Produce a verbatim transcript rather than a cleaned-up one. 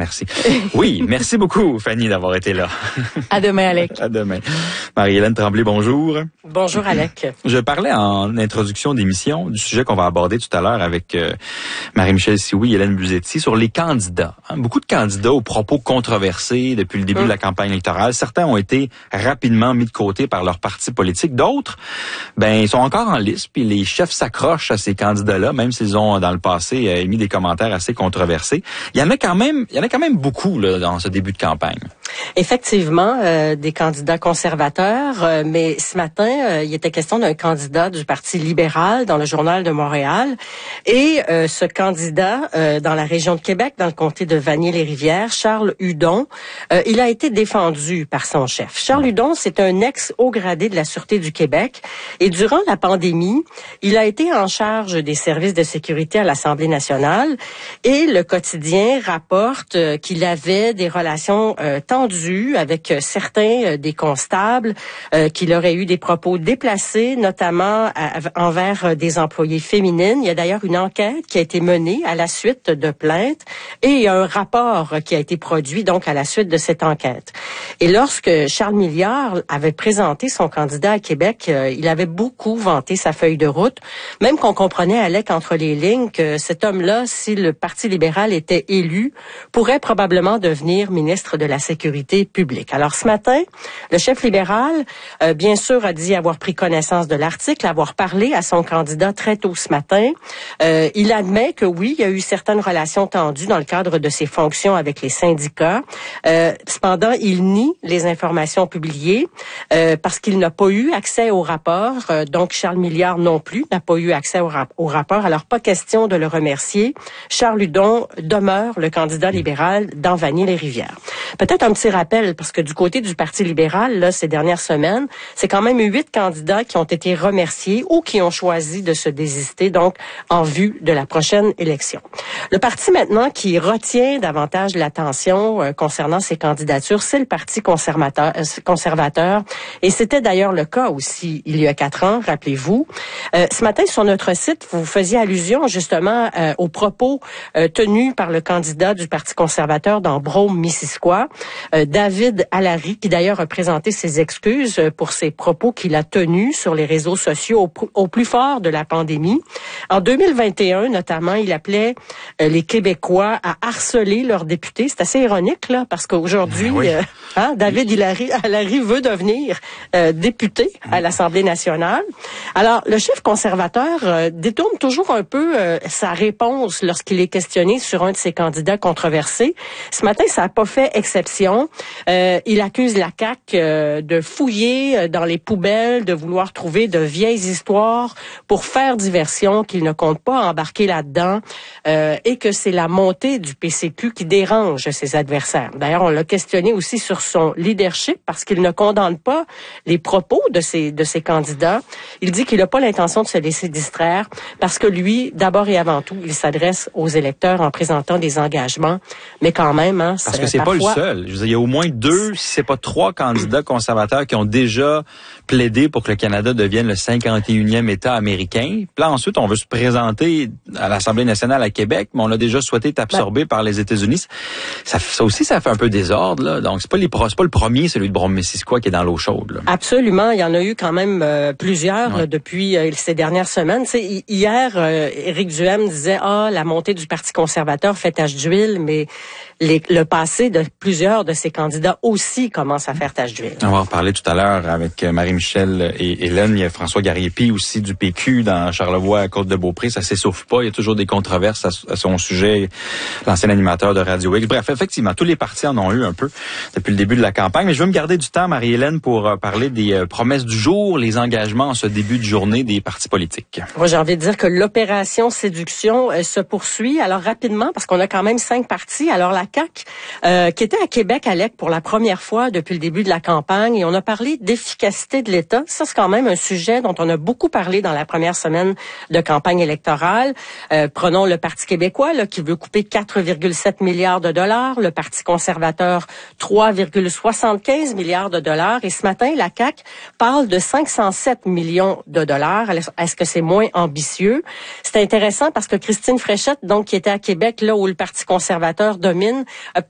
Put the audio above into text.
Merci. Oui, merci beaucoup, Fanny, d'avoir été là. À demain, Alec. À demain. Marie-Hélène Tremblay, bonjour. Bonjour, Alec. Je parlais en introduction d'émission du sujet qu'on va aborder tout à l'heure avec euh, Marie-Michel Sioui et Hélène Buzetti sur les candidats. Hein, beaucoup de candidats aux propos controversés depuis le début mmh. de la campagne électorale. Certains ont été rapidement mis de côté par leurs partis politiques. D'autres, ben, ils sont encore en lice, puis les chefs s'accrochent à ces candidats-là, même s'ils ont, dans le passé, euh, émis des commentaires assez controversés. Il y en a quand même, il y en a quand même beaucoup là, dans ce début de campagne. Effectivement, euh, des candidats conservateurs, euh, mais ce matin, euh, il était question d'un candidat du Parti libéral dans le Journal de Montréal. Et euh, ce candidat, euh, dans la région de Québec, dans le comté de Vanier-les-Rivières, Charles Hudon, euh, il a été défendu par son chef. Charles Hudon, c'est un ex-haut gradé de la Sûreté du Québec. Et durant la pandémie, il a été en charge des services de sécurité à l'Assemblée nationale. Et le quotidien rapporte euh, qu'il avait des relations euh, tendues avec euh, certains euh, des constables, euh, qu'il aurait eu des propos déplacés, notamment à, envers euh, des employées féminines. Il y a d'ailleurs une enquête qui a été menée à la suite de plaintes et il y a un rapport qui a été produit donc à la suite de cette enquête. Et lorsque Charles Milliard avait présenté son candidat à Québec, euh, il avait beaucoup vanté sa feuille de route, même qu'on comprenait, Alec, entre les lignes, que cet homme-là, si le Parti libéral était élu, pourrait probablement devenir ministre de la Sécurité publique. Alors ce matin, le chef libéral, euh, bien sûr, a dit avoir pris connaissance de l'article, avoir parlé à son candidat très tôt ce matin. Euh, il admet que oui, il y a eu certaines relations tendues dans le cadre de ses fonctions avec les syndicats. Euh, cependant, il nie les informations publiées euh, parce qu'il n'a pas eu accès au rapport. Euh, donc, Charles Milliard non plus n'a pas eu accès au, rap- au rapport. Alors, pas question de le remercier. Charles Hudon demeure le candidat libéral dans Vanier-les-Rivières. Peut-être un petit rappel, parce que du côté du Parti libéral, là, ces dernières semaines, c'est quand même huit candidats qui ont été remerciés ou qui ont choisi de se désister, donc en vue de la prochaine élection. Le parti maintenant qui retient davantage l'attention euh, concernant ces candidatures, c'est le Parti conservateur, euh, conservateur. Et c'était d'ailleurs le cas aussi il y a quatre ans, rappelez-vous. Euh, ce matin, sur notre site, vous faisiez allusion justement euh, aux propos euh, tenus par le candidat du Parti conservateur dans Brome-Missisquoi, euh, David Allary, qui d'ailleurs a présenté ses excuses pour ses propos qu'il a tenus sur les réseaux sociaux au, au plus fort de la pandémie. En deux mille vingt et un, notamment, il appelait euh, les Québécois à harceler leurs députés. C'est assez ironique, là, parce qu'aujourd'hui, oui. euh, hein, David Allary, Allary veut devenir euh, député à l'Assemblée nationale. Alors, le chef conservateur euh, détourne toujours un peu euh, sa réponse lorsqu'il est questionné sur un de ses candidats controversés. Ce matin, ça n'a pas fait exception. Euh, il accuse la C A Q euh, de fouiller dans les poubelles, de vouloir trouver de vieilles histoires pour faire diversion, qu'il ne compte pas embarquer là-dedans euh, et que c'est la montée du P C Q qui dérange ses adversaires. D'ailleurs, on l'a questionné aussi sur son leadership parce qu'il ne condamne pas les propos de ses, de ses candidats. Il dit qu'il n'a pas l'intention de se laisser distraire parce que lui, d'abord et avant tout, il s'adresse aux électeurs en présentant des engagements, mais quand même... Hein, parce que c'est parfois... pas le seul. Je veux dire, il y a au moins deux, si c'est pas trois candidats conservateurs qui ont déjà plaidé pour que le Canada devienne le cinquante et unième État américain. Puis là, ensuite, on veut se présenter à l'Assemblée nationale à Québec, mais on a déjà souhaité être absorbé ben. par les États-Unis. Ça, ça aussi, ça fait un peu désordre, là. Donc, c'est pas les, c'est pas le premier, celui de Brome-Missisquoi, qui est dans l'eau chaude, là. Absolument. Il y en a eu quand même euh, plusieurs ouais. depuis euh, ces dernières semaines. Tu sais, hier, euh, Éric Duhaime disait, ah, la montée du Parti conservateur fait tache d'huile, mais les, le passé de plusieurs de ces candidats aussi commence à faire tache d'huile. On va en parler tout à l'heure avec Marie-Michel et Hélène. Il y a François Gariepi aussi du P Q dans Charlevoix à Côte-de-Beaupré. Ça s'essouffle pas. Il y a toujours des controverses à, à son sujet. L'ancien animateur de Radio X. Bref, effectivement, tous les partis en ont eu un peu depuis le début de la campagne. Mais je veux me garder du temps, Marie-Hélène, pour euh, parler des euh, promesses du jour, les engagements en ce début de journée des partis politiques. Moi, j'ai envie de dire que l'opération séduction euh, se poursuit. Alors, rapidement, parce qu'on a quand même cinq partis. Alors, la C A Q, euh, qui était à Québec, Alec, pour la première fois depuis le début de la campagne, et on a parlé d'efficacité de l'État. Ça, c'est quand même un sujet dont on a beaucoup parlé dans la première semaine de campagne électorale. Euh, prenons le Parti québécois, là, qui veut couper quatre virgule sept milliards de dollars, le Parti conservateur, trois virgule soixante-quinze milliards de dollars, et ce matin, la C A Q parle de cinq cent sept millions de dollars. Est-ce que c'est moins ambitieux? C'est intéressant parce que Christine Fréchette, donc, qui était à Québec, là où le Parti conservateur domine, a